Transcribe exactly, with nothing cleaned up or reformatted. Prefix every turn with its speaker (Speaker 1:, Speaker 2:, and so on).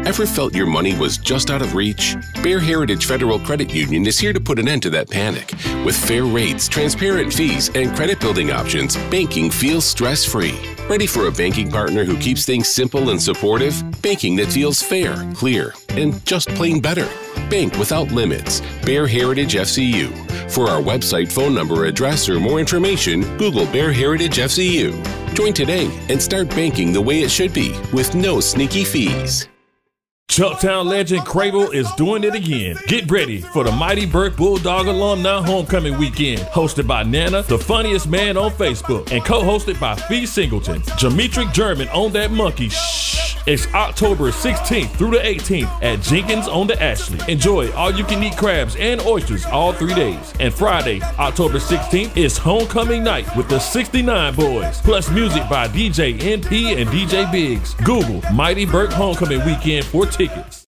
Speaker 1: Ever felt your money was just out of reach? Bear Heritage Federal Credit Union is here to put an end to that panic. With fair rates, transparent fees, and credit building options, banking feels stress-free. Ready for a banking partner who keeps things simple and supportive? Banking that feels fair, clear, and just plain better. Bank without limits. Bear Heritage F C U. For our website, phone number, address, or more information, Google Bear Heritage F C U. Join today and start banking the way it should be, with no sneaky fees.
Speaker 2: Chucktown legend Crable is doing it again. Get ready for the Mighty Burke Bulldog Alumni Homecoming Weekend, hosted by Nana, the funniest man on Facebook, and co-hosted by Fee Singleton. Demetric German on that monkey. Shh. It's October sixteenth through the eighteenth at Jenkins on the Ashley. Enjoy all-you-can-eat crabs and oysters all three days. And Friday, October sixteenth, is homecoming night with the sixty-nine Boys, plus music by D J N P and D J Biggs. Google Mighty Burke Homecoming Weekend for tickets.